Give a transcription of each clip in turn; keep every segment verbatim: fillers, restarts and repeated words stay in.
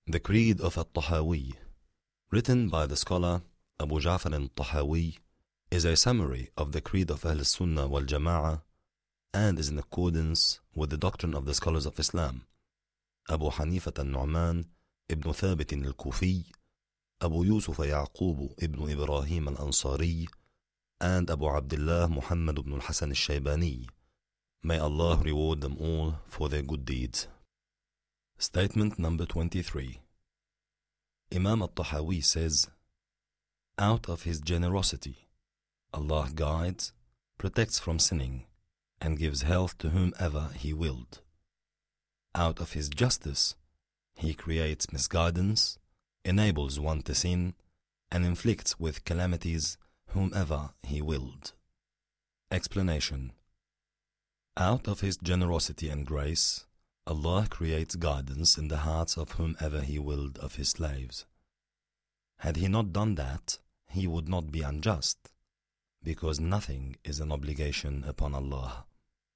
The Creed of At-Tahawi, written by the scholar Abu Ja'far At-Tahawi, is a summary of the Creed of Ahl Sunnah wal Jama'ah and is in accordance with the doctrine of the scholars of Islam, Abu Hanifah al-Nu'man ibn Thabit al-Kufi, Abu Yusuf Ya'qub ibn Ibrahim al-Ansari, and Abu Abdullah Muhammad ibn al-Hasan al-Shaybani. May Allah reward them all for their good deeds. Statement number twenty-three. Imam At-Tahawi says, out of His generosity, Allah guides, protects from sinning, and gives health to whomever He willed. Out of His justice, He creates misguidance, enables one to sin, and inflicts with calamities whomever He willed. Explanation. Out of His generosity and grace, Allah creates guidance in the hearts of whomever He willed of His slaves. Had He not done that, He would not be unjust, because nothing is an obligation upon Allah.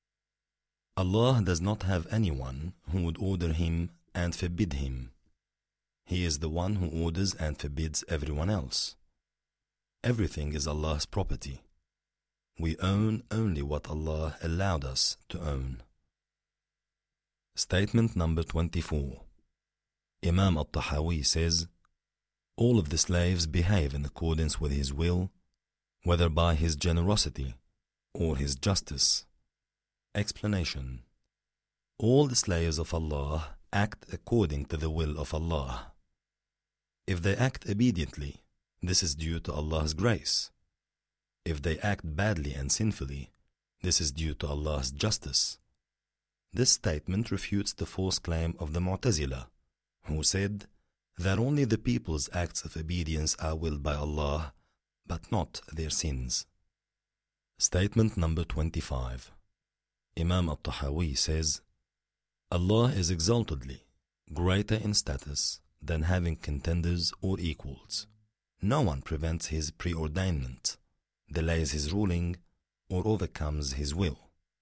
Allah does not have anyone who would order Him and forbid Him. He is the one who orders and forbids everyone else. Everything is Allah's property. We own only what Allah allowed us to own. Statement number twenty-four. Imam At-Tahawi says, all of the slaves behave in accordance with His will, whether by His generosity or His justice. Explanation. All the slaves of Allah act according to the will of Allah. If they act obediently, this is due to Allah's grace. If they act badly and sinfully, this is due to Allah's justice. This statement refutes the false claim of the Mu'tazila, who said that only the people's acts of obedience are willed by Allah, but not their sins. Statement number twenty-five. Imam At-Tahawi says, Allah is exaltedly greater in status than having contenders or equals. No one prevents His preordainment, delays His ruling, or overcomes His will.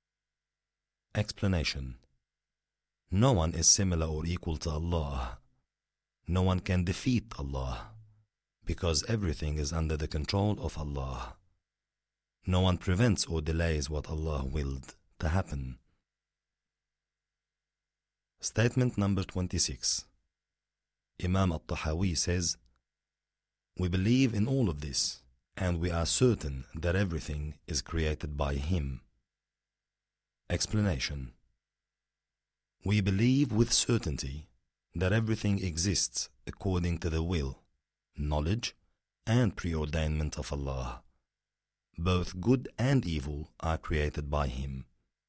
Explanation. No one is similar or equal to Allah. No one can defeat Allah, because everything is under the control of Allah. No one prevents or delays what Allah willed to happen. Statement number twenty-six. Imam At-Tahawi says, we believe in all of this, and we are certain that everything is created by Him. Explanation. We believe with certainty that everything exists according to the will, knowledge, and preordainment of Allah. Both good and evil are created by Him.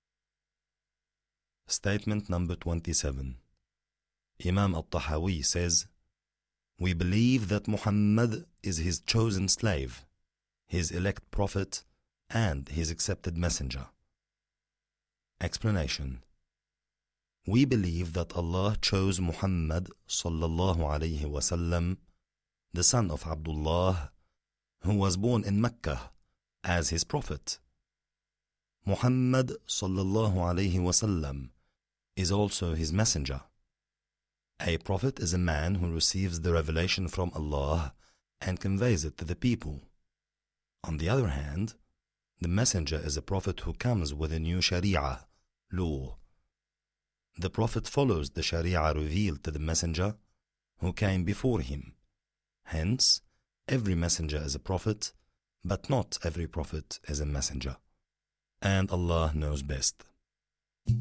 Statement number twenty-seven. Imam At-Tahawi says, we believe that Muhammad is His chosen slave, His elect prophet, and His accepted messenger. Explanation. We believe that Allah chose Muhammad sallallahu alayhi wasallam, the son of Abdullah, who was born in Mecca, as His prophet. Muhammad sallallahu alayhi wasallam is also His messenger. A prophet is a man who receives the revelation from Allah and conveys it to the people. On the other hand, the messenger is a prophet who comes with a new sharia, law. The prophet follows the sharia revealed to the messenger who came before him. Hence, every messenger is a prophet, but not every prophet is a messenger. And Allah knows best.